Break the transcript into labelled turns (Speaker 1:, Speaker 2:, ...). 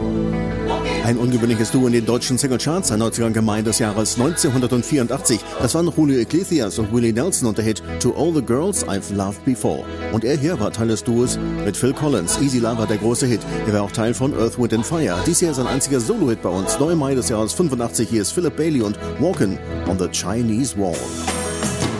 Speaker 1: Ein ungewöhnliches Duo in den deutschen Singlecharts, ein 90er Gemein des Jahres 1984. Das waren Julio Iglesias und Willie Nelson und der Hit To All the Girls I've Loved Before. Und er hier war Teil des Duos mit Phil Collins. Easy Love war der große Hit. Er war auch Teil von Earth, Wind and Fire. Dies hier ist ein einziger Solo-Hit bei uns. 9. Mai des Jahres 85. Hier ist Philip Bailey und Walkin' on the Chinese Wall.